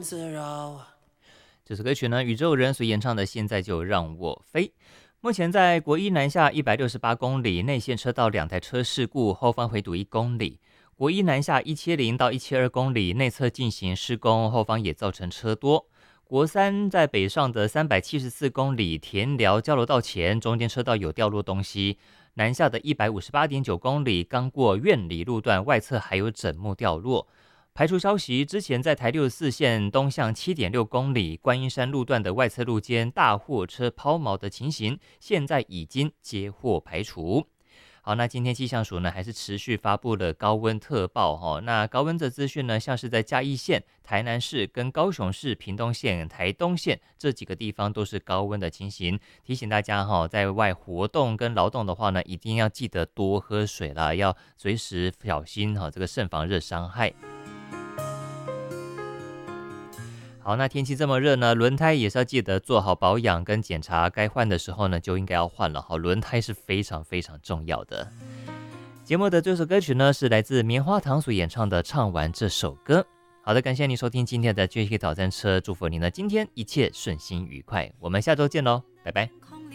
自扰。 这首歌曲呢，宇宙人所演唱的《现在就让我飞》。目前在国一南下168公里，内线车道2台车事故，后方回堵1公里。国一南下170到172公里，内侧进行施工，后方也造成车多。国三在北上的374公里，田寮交流道前中间车道有掉落东西。南下的158.9公里，刚过苑里路段外侧还有枕木掉落。排除消息，之前在台64线东向7.6公里观音山路段的外侧路肩大货车抛锚的情形，现在已经接获排除。好，那今天气象署呢还是持续发布了高温特报那高温的资讯呢，像是在嘉义县、台南市跟高雄市、屏东县、台东县这几个地方都是高温的情形，提醒大家在外活动跟劳动的话呢，一定要记得多喝水啦，要随时小心这个慎防热伤害。好，那天气这么热呢，轮胎也是要记得做好保养跟检查，该换的时候呢就应该要换了。好，轮胎是非常非常重要的。节目的这首歌曲呢是来自棉花糖所演唱的《唱完这首歌》。好的，感谢你收听今天的 JK 早餐车，祝福你呢今天一切顺心愉快。我们下周见喽，拜拜。